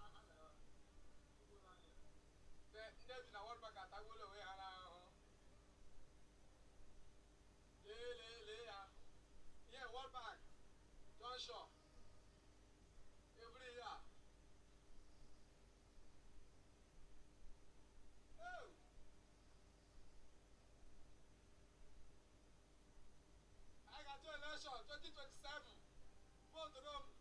Ndị na World Bank atagbuola onwe ha n'ahụhụ. Lee ya. Ihe World Bank, Joshua, every year. Oh! I got to election 2027. Vote Rome.